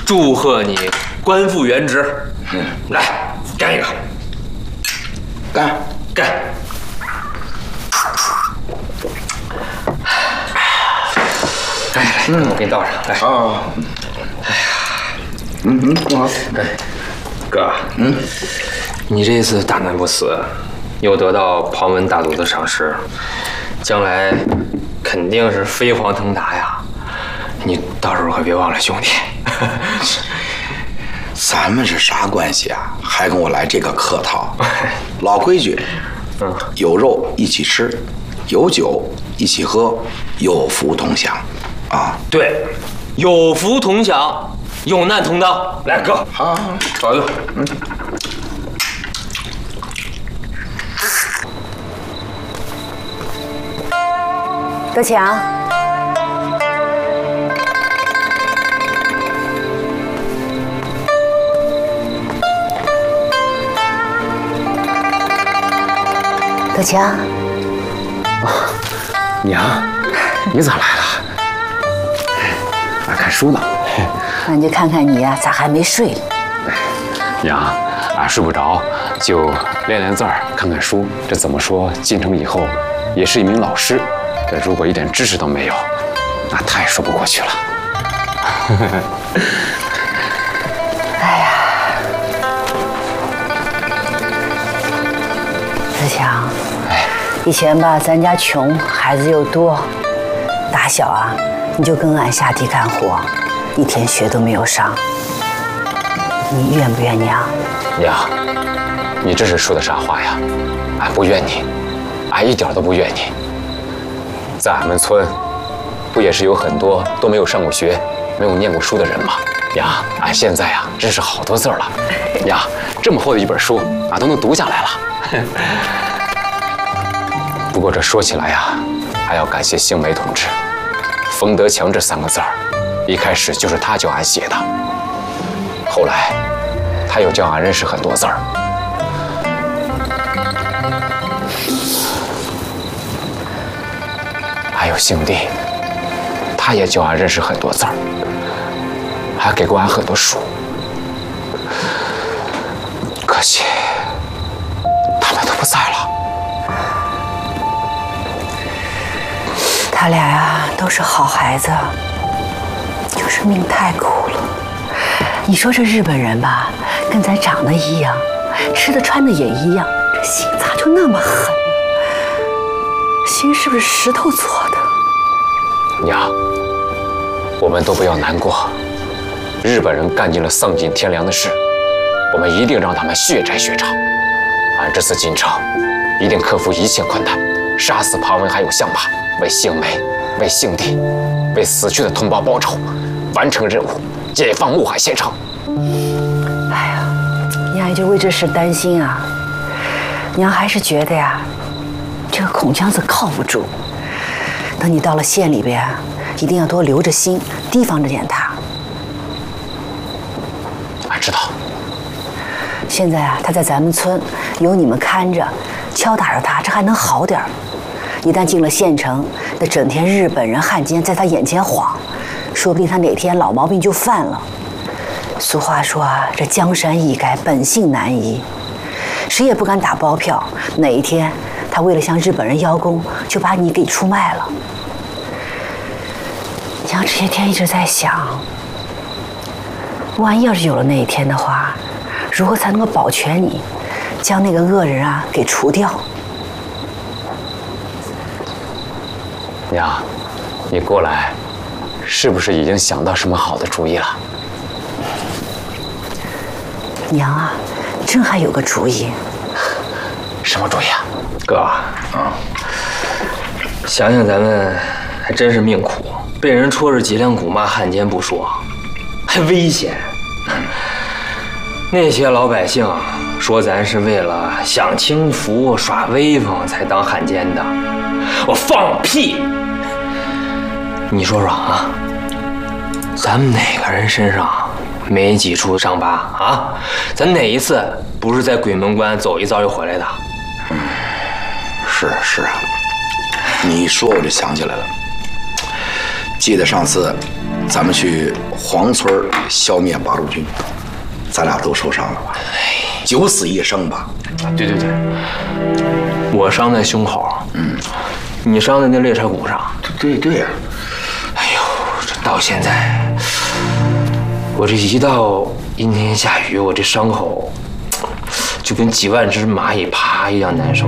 祝贺你官复原职。来干一个， 干。 来，我给你倒上来。 啊。 哎呀， 不好。 哎，哥，你这次大难不死，又得到庞文大都的赏识，将来肯定是飞黄腾达呀！你到时候可别忘了兄弟。 咱们是啥关系啊？还跟我来这个客套？老规矩，有肉一起吃，有酒一起喝，有福同享，啊！ 对，有福同享，有难同当。来，哥， 好， 找一个。 德强，德强， 娘，你咋来了？俺看书呢。 那你就看看你呀，咋还没睡呢？ 娘，俺睡不着，就练练字儿，看看书。这怎么说，进城以后也是一名老师，这如果一点知识都没有，那太说不过去了。 哎呀，德强，以前吧，咱家穷，孩子又多，打小啊，你就跟俺下地干活，一天学都没有上。你怨不怨娘？ 娘，你这是说的啥话呀？俺不怨你，俺一点都不怨你。在俺们村，不也是有很多都没有上过学、没有念过书的人吗？娘，俺现在呀，认识好多字了。娘，这么厚的一本书，俺都能读下来了。不过这说起来呀，还要感谢星梅同志，冯德强这3个字儿，一开始就是他教俺写的，后来他又教俺认识很多字儿。还有兄弟，他也教俺认识很多字儿，还给过俺很多书。可惜他们都不在了。 他俩呀，都是好孩子，就是命太苦了。你说这日本人吧，跟咱长得一样，吃的穿的也一样，这心咋就那么狠呢？心是不是石头做的？ 娘，我们都不要难过。日本人干尽了丧尽天良的事，我们一定让他们血债血偿。俺这次进城，一定克服一切困难，杀死庞文还有向巴，为星梅、为兄弟、为死去的同胞报仇，完成任务，解放木海县城。 哎呀，娘也就为这事担心啊。娘还是觉得呀，这个孔强子靠不住。等你到了县里边，一定要多留着心，提防着点他。 俺知道。 现在啊，他在咱们村，有你们看着，敲打着他，这还能好点儿。一旦进了县城，那整天日本人汉奸在他眼前晃，说不定他哪天老毛病就犯了。俗话说啊，这江山易改，本性难移，谁也不敢打包票，哪一天他为了向日本人邀功，就把你给出卖了。娘这些天一直在想，万一要是有了那一天的话，如何才能够保全你，将那个恶人啊给除掉？ 娘，你过来，是不是已经想到什么好的主意了？ 娘啊，真还有个主意。 什么主意啊？ 哥，想想咱们还真是命苦，被人戳着脊梁骨骂汉奸不说，还危险。那些老百姓说咱是为了享清福、耍威风才当汉奸的，我放屁！你说说啊，咱们哪个人身上没几处伤疤啊？咱哪一次不是在鬼门关走一遭又回来的？ 是啊，你一说我就想起来了。记得上次咱们去黄村消灭八路军，咱俩都受伤了吧？九死一生吧？ 对对对，我伤在胸口，你伤在那肋叉骨上。 对呀。 哎呦，这到现在，我这一到阴天下雨，我这伤口就跟几万只蚂蚁爬一样难受。